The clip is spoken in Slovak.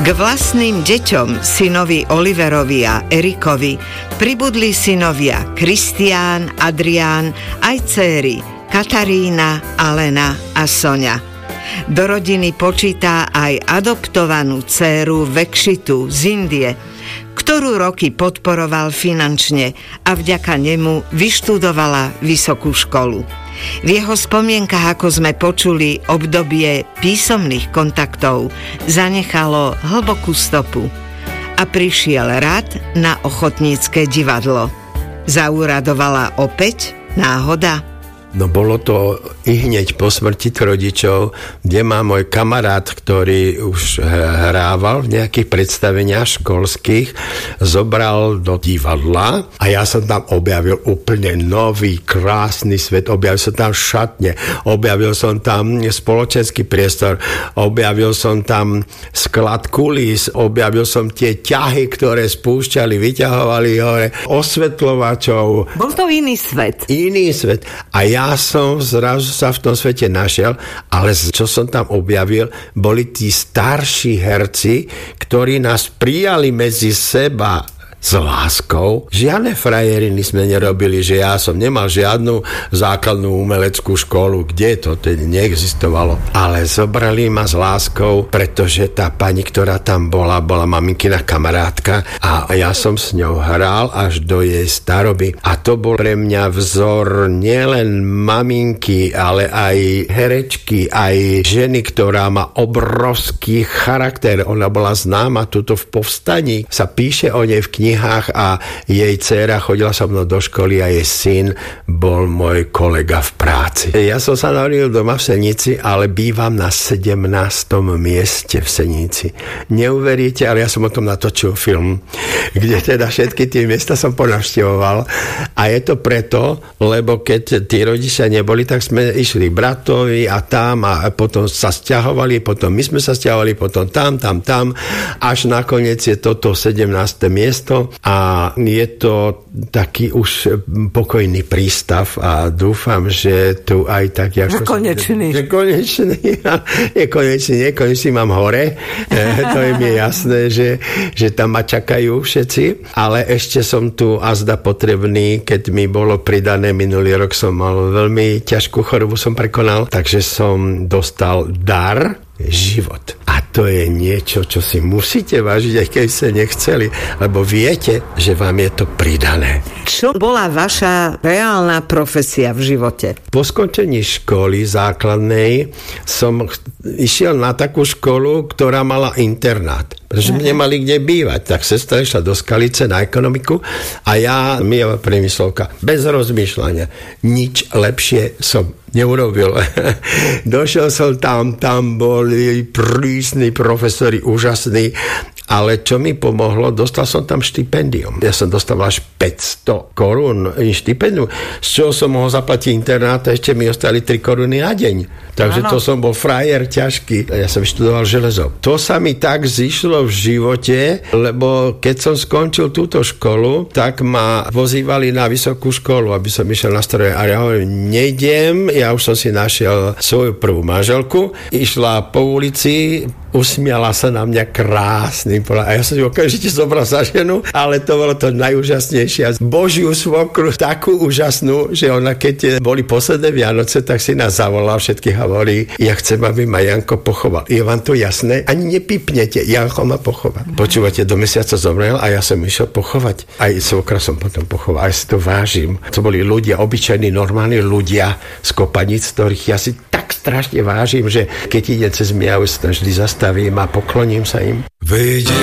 K vlastným deťom, synovi Oliverovi a Erikovi, pribudli synovia Kristián, Adrián, aj céry Katarína, Alena a Soňa. Do rodiny počítá aj adoptovanú dcéru Vekšitu z Indie, ktorú roky podporoval finančne a vďaka nemu vyštudovala vysokú školu. V jeho spomienkach, ako sme počuli, obdobie písomných kontaktov zanechalo hlbokú stopu a prišiel rad na ochotnícke divadlo. Zauradovala opäť náhoda? No bolo to i hneď po smrti rodičov, kde má môj kamarát, ktorý už hrával v nejakých predstaveniach školských, zobral do divadla a ja som tam objavil úplne nový, krásny svet, objavil som tam šatne, objavil som tam spoločenský priestor, objavil som tam sklad kulís, objavil som tie ťahy, ktoré spúšťali, vyťahovali hore, osvetľovačov. Bol to iný svet. Iný svet. A ja som zrazu sa v tom svete našiel, ale čo som tam objavil, boli tí starší herci, ktorí nás prijali medzi seba s láskou. Žiadne frajeriny sme nerobili, že ja som nemal žiadnu základnú umeleckú školu, kde to tedy neexistovalo. Ale zobrali ma s láskou, pretože tá pani, ktorá tam bola maminkina kamarátka a ja som s ňou hral až do jej staroby. A to bol pre mňa vzor nielen maminky, ale aj herečky, aj ženy, ktorá má obrovský charakter. Ona bola známa tuto v Povstaní. Sa píše o nej v knihách a jej dcéra chodila so mnou do školy a jej syn bol môj kolega v práci. Ja som sa narodil doma v Senici, ale bývam na 17. mieste v Senici. Neuveríte, ale ja som o tom natočil film, kde teda všetky tie miesta som ponavštevoval. A je to preto, lebo keď tí rodičia neboli, tak sme išli bratovi a tam a potom sa sťahovali, potom my sme sa sťahovali, potom tam, až nakoniec je toto 17. miesto a je to taký už pokojný prístav a dúfam, že tu aj tak... Konečný. Nekonečný mám hore. To je mi jasné, že tam ma čakajú všetci, ale ešte som tu azda potrebný, keď mi bolo pridané minulý rok, som mal veľmi ťažkú chorobu, som prekonal, takže som dostal dar, život. A to je niečo, čo si musíte vážiť, aj keď ste nechceli, lebo viete, že vám je to pridané. Čo bola vaša reálna profesia v živote? Po skončení školy základnej som išiel na takú školu, ktorá mala internát, pretože nemali kde bývať. Tak sestra išla do Skalice na ekonomiku a ja, Mijová Priemyslovka, bez rozmýšľania, nič lepšie som neurobil. Došiel som tam boli prísni profesori, úžasní, ale čo mi pomohlo, dostal som tam štipendium. Ja som dostal až 500 korún štipendium, z čoho som mohol zaplatiť internát a ešte mi ostali 3 koruny na deň. Takže to som bol frajer ťažký. Ja som študoval železo. To sa mi tak zišlo v živote, lebo keď som skončil túto školu, tak ma vozívali na vysokú školu, aby som išiel na stroje. A ja hovorím, nejdem, ja už som si našiel svoju prvú manželku. Išla po ulici, usmiala sa na mňa krásnym a ja som si okamžite zobral za ženu, ale to bolo to najúžasnejšie. Božiu svokru, takú úžasnú, že ona, keď boli posledné Vianoce, tak si nás zavolal všetkých a hovorí, ja chcem, aby ma Janko pochoval. Je vám to jasné? Ani nepípnete, Janko ma pochová. Počúvate, do mesiaca zomrel a ja som išiel pochovať. Aj svokra som potom pochoval, aj si to vážim. To boli ľudia, obyčajní, normálni ľudia z Kopanic, ktorých ja si tak strašne vážim, že keď idem cez Mijavu, vždy zastavím a pokloním sa im.